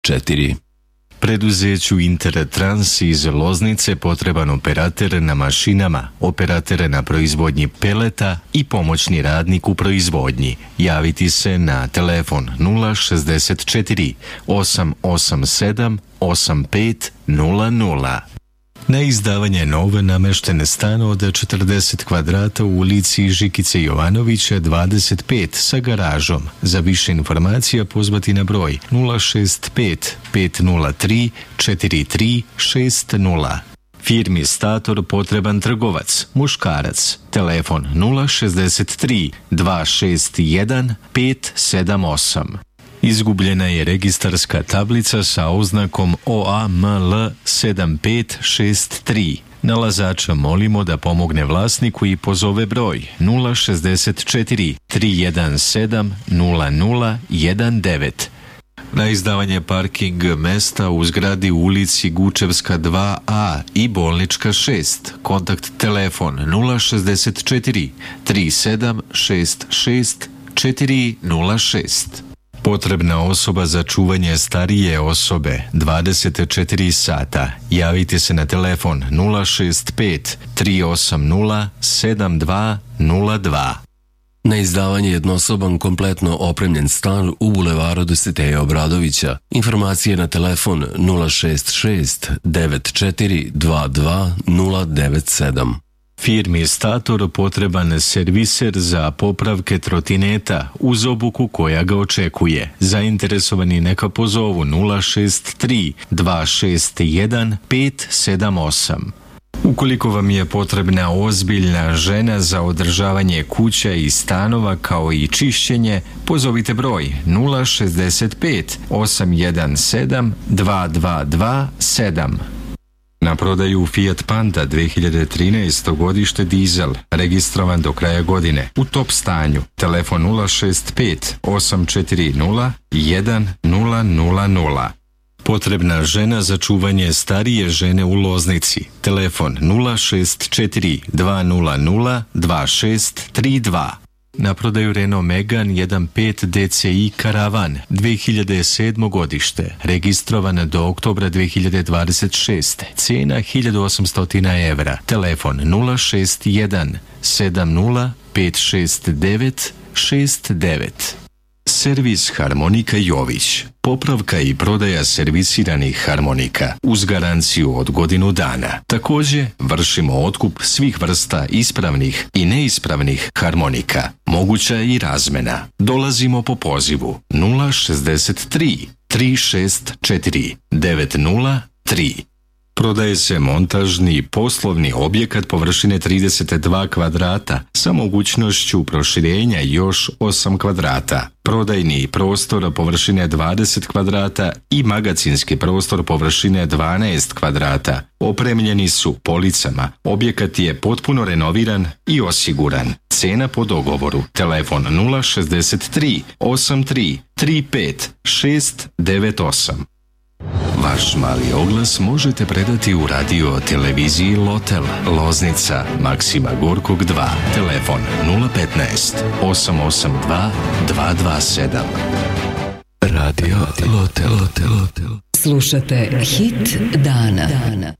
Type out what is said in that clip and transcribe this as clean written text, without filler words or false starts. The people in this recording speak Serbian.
4. Preduzeću Intertrans iz Loznice potreban operater na mašinama, operater na proizvodnji peleta i pomoćni radnik u proizvodnji. Javiti se na telefon 064 887 8500. Na izdavanje nove nameštene stan od 40 kvadrata u ulici Žikice Jovanovića 25 sa garažom. Za više informacija pozvati na broj 065 503 4360. Firmi Stator potreban trgovac, muškarac. Telefon 063 261 578. Izgubljena je registarska tablica sa oznakom OAML 7563. Nalazača molimo da pomogne vlasniku i pozove broj 064 317 0019. Na izdavanje parking mesta u zgradi u ulici Gučevska 2A i Bolnička 6. Kontakt telefon 064 3766 406. Potrebna osoba za čuvanje starije osobe 24 sata. Javite se na telefon 065 380 7202. Na izdavanje jednosoban kompletno opremljen stan u bulevaru Dositeja Obradovića. Informacije na telefon 066 9422 097. Firmi Stator potreban serviser za popravke trotineta uz obuku koja ga očekuje. Zainteresovani neka pozovu 063 261 578. Ukoliko vam je potrebna ozbiljna žena za održavanje kuća i stanova kao i čišćenje, pozovite broj 065 817 2227. Na prodaju Fiat Panda 2013. godište dizel, registrovan do kraja godine, u top stanju. Telefon 065 840 1000. Potrebna žena za čuvanje starije žene u Loznici. Telefon 064 200 2632. Na prodaju Renault Megane 1.5 DCI Karavan 2007. godište, registrovan do oktobra 2026. Cijena 1800 evra. Telefon 061 70 569 69. Servis Harmonika Jović. Popravka i prodaja servisiranih harmonika uz garanciju od godinu dana. Također vršimo otkup svih vrsta ispravnih i neispravnih harmonika. Moguća je i razmena. Dolazimo po pozivu 063 364 903. Prodaje se montažni poslovni objekat površine 32 kvadrata sa mogućnošću proširenja još 8 kvadrata. Prodajni prostor površine 20 kvadrata i magacinski prostor površine 12 kvadrata. Opremljeni su policama. Objekat je potpuno renoviran i osiguran. Cena po dogovoru. Telefon 063 83 35 698. Vaš mali oglas možete predati u radio televiziji Lotel, Loznica, Maksima Gorkog 2, telefon 015 882 227. Radio Lotel. Slušate Hit dana.